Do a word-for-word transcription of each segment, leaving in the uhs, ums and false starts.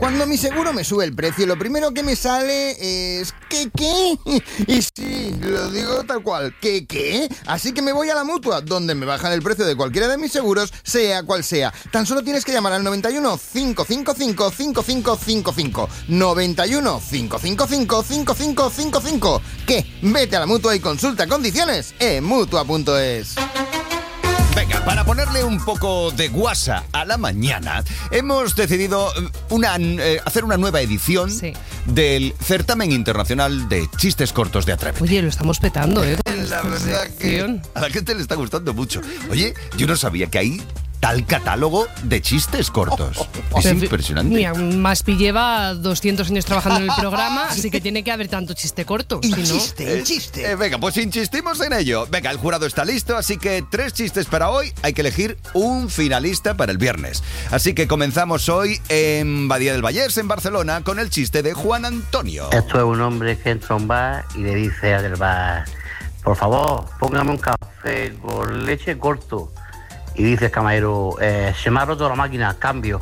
Cuando mi seguro me sube el precio, lo primero que me sale es... ¿Qué, qué? Y sí, lo digo tal cual. ¿Qué, qué? Así que me voy a la Mutua, donde me bajan el precio de cualquiera de mis seguros, sea cual sea. Tan solo tienes que llamar al noventa y uno, cinco cinco cinco, cinco cinco cinco cinco. noventa y uno, cinco cinco cinco, cinco cinco cinco cinco. ¿Qué? Vete a la Mutua y consulta condiciones en Mutua punto es. Venga, para ponerle un poco de guasa a la mañana, hemos decidido una, eh, hacer una nueva edición sí. del Certamen Internacional de Chistes Cortos de Atrévete. Oye, lo estamos petando, ¿eh? La verdad que a la gente le está gustando mucho. Oye, yo no sabía que hay tal catálogo de chistes cortos. Oh, oh, oh. Es Pero, impresionante. Mira, Maspi lleva doscientos años trabajando en el programa, así que tiene que haber tanto chiste corto. Y si chiste, no... y chiste. Eh, eh, venga, pues insistimos en ello. Venga, el jurado está listo, así que tres chistes para hoy. Hay que elegir un finalista para el viernes. Así que comenzamos hoy en Badía del Vallés, en Barcelona, con el chiste de Juan Antonio. Esto es un hombre que entra a un bar y le dice al del bar: por favor, póngame un café con leche corto. Y dice el camarero: eh, se me ha roto la máquina, cambio.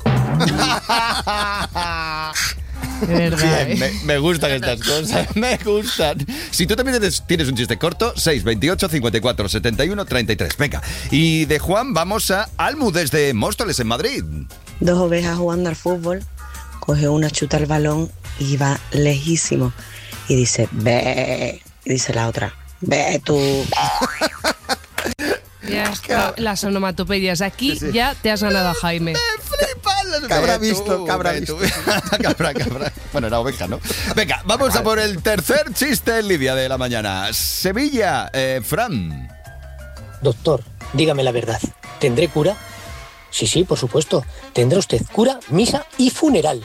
¿Verdad, Bien, eh? me, me gustan estas cosas, me gustan. Si tú también tienes, tienes un chiste corto, seis veintiocho, cincuenta y cuatro, setenta y uno, treinta y tres. Venga, y de Juan vamos a Almu desde Móstoles, en Madrid. Dos ovejas jugando al fútbol, coge una, chuta el balón y va lejísimo. Y dice: ve. Y dice la otra: ve tú. Ya está, las onomatopeyas. Aquí sí, sí. ya te has ganado a Jaime. Me flipan las cabra visto, cabra visto. cabra, cabra. Bueno, era oveja, ¿no? Venga, vamos a por el tercer chiste, Lidia, de la mañana. Sevilla, eh, Fran. Doctor, dígame la verdad. ¿Tendré cura? Sí, sí, por supuesto. Tendrá usted cura, misa y funeral.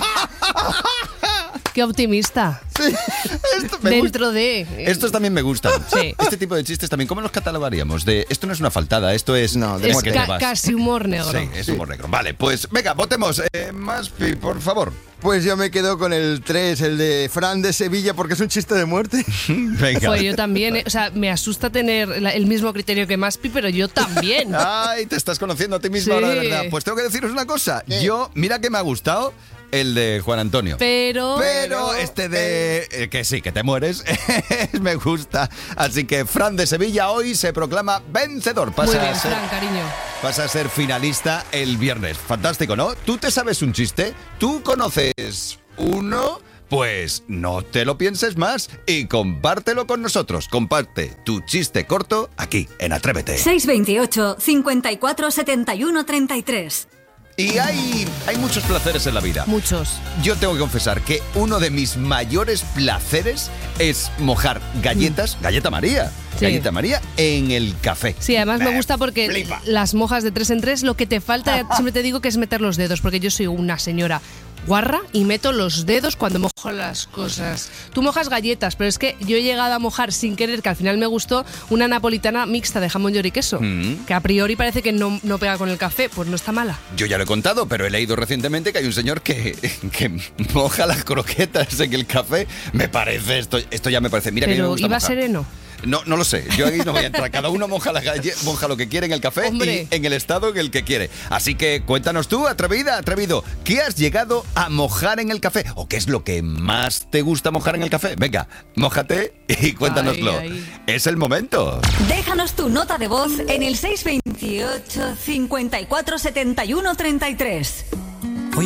¡Qué optimista! Sí, esto me Dentro gusta. de... Estos también me gustan. Sí. Este tipo de chistes también, ¿cómo los catalogaríamos? De, esto no es una faltada, esto es... No, de es que ca- casi humor negro. Sí, es sí. humor negro. Vale, pues venga, votemos. Eh, Maspi, por favor. Pues yo me quedo con el tres, el de Fran de Sevilla, porque es un chiste de muerte. Venga. Pues yo también, eh, o sea, me asusta tener la, el mismo criterio que Maspi, pero yo también. Ay, te estás conociendo a ti mismo Sí. ahora, de verdad. Pues tengo que deciros una cosa. ¿Qué? Yo, mira que me ha gustado el de Juan Antonio. Pero... Pero este de... eh, que sí, que te mueres, me gusta. Así que Fran de Sevilla hoy se proclama vencedor. Pasa Muy bien, a ser, Fran, cariño. pasa a ser finalista el viernes. Fantástico, ¿no? ¿Tú te sabes un chiste? ¿Tú conoces uno? Pues no te lo pienses más y compártelo con nosotros. Comparte tu chiste corto aquí en Atrévete. seis veintiocho, cincuenta y cuatro, setenta y uno, treinta y tres. Y hay, hay muchos placeres en la vida. Muchos. Yo tengo que confesar que uno de mis mayores placeres es mojar galletas, galleta María, Sí. galleta María en el café. Sí, además me, Me gusta porque flipa. las mojas de tres en tres, lo que te falta, siempre te digo que es meter los dedos, porque yo soy una señora guarra y meto los dedos cuando mojo las cosas. Tú mojas galletas, pero es que yo he llegado a mojar sin querer, que al final me gustó, una napolitana mixta de jamón, york y queso, Mm. que a priori parece que no, no pega con el café, pues no está mala. Yo ya lo he contado, pero he leído recientemente que hay un señor que, que moja las croquetas en el café. Me parece, esto, esto ya me parece. Mira que a mí me Pero gusta iba mojar. sereno. No, no lo sé. Yo ahí no voy a entrar. Cada uno moja, la galle- moja lo que quiere en el café Hombre. y en el estado en el que quiere. Así que cuéntanos tú, atrevida, atrevido, ¿qué has llegado a mojar en el café? ¿O qué es lo que más te gusta mojar en el café? Venga, mójate y cuéntanoslo. Ay, ay. Es el momento. Déjanos tu nota de voz en el seis veintiocho, cincuenta y cuatro, setenta y uno, treinta y tres.